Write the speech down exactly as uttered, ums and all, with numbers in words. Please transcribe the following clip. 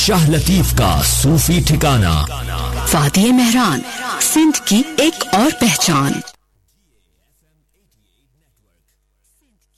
शाह लतीफ का सूफी ठिकाना। वादी मेहरान, सिंध की एक और पहचान।